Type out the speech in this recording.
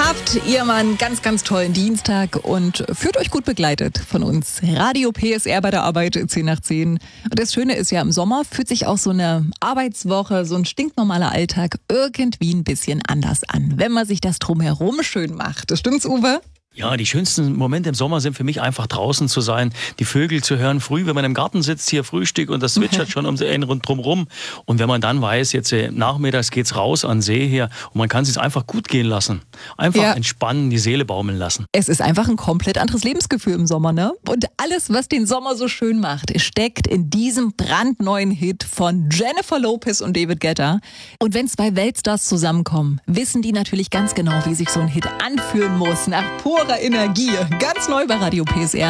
Habt ihr mal einen ganz, ganz tollen Dienstag und fühlt euch gut begleitet von uns. Radio PSR bei der Arbeit 10 nach 10. Und das Schöne ist ja, im Sommer fühlt sich auch so eine Arbeitswoche, so ein stinknormaler Alltag irgendwie ein bisschen anders an, wenn man sich das drumherum schön macht. Stimmt's, Uwe? Ja, die schönsten Momente im Sommer sind für mich einfach draußen zu sein, die Vögel zu hören, früh, wenn man im Garten sitzt, hier Frühstück und das zwitschert schon um einen drumherum. Und wenn man dann weiß, jetzt nachmittags geht's raus an den See hier und man kann es sich einfach gut gehen lassen. Einfach entspannen, die Seele baumeln lassen. Es ist einfach ein komplett anderes Lebensgefühl im Sommer, ne? Und alles, was den Sommer so schön macht, steckt in diesem brandneuen Hit von Jennifer Lopez und David Guetta. Und wenn zwei Weltstars zusammenkommen, wissen die natürlich ganz genau, wie sich so ein Hit anfühlen muss, nach purer Energie. Ganz neu bei Radio PSR.